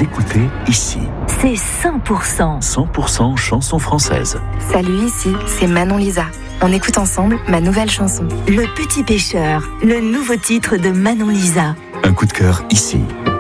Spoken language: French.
écoutez ici. C'est 100%. 100% chansons françaises. Salut, ici, c'est Manon Lisa. On écoute ensemble ma nouvelle chanson. Le Petit Pêcheur, le nouveau titre de Manon Lisa. Un coup de cœur ici.